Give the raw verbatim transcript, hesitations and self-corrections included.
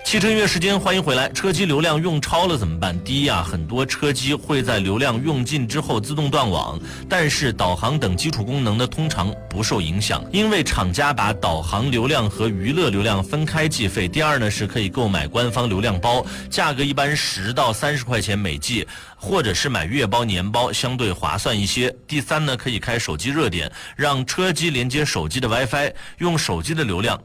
汽车音乐时间，欢迎回来。车机流量用超了怎么办？第一啊，很多车机会在流量用尽之后自动断网，但是导航等基础功能呢，通常不受影响，因为厂家把导航流量和娱乐流量分开计费。第二呢，是可以购买官方流量包，价格一般十到三十块钱每 G， 或者是买月包、年包，相对划算一些。第三呢，可以开手机热点，让车机连接手机的 WiFi， 用手机的流量